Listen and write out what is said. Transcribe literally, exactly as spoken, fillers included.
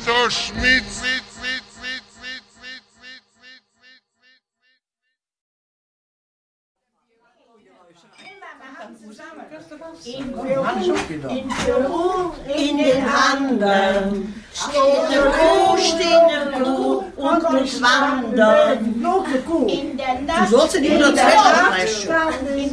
so Schmitz. In Peru, in den Anden, steht der Kuh, steht der Kuh und muss wandern. In der Nacht, in der Nacht, in